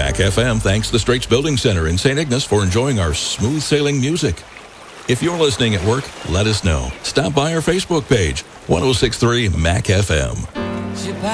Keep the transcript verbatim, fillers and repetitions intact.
Mac F M thanks the Straits Building Center in Saint Ignace for enjoying our smooth sailing music. If you're listening at work, let us know. Stop by our Facebook page, one oh six point three Mac F M.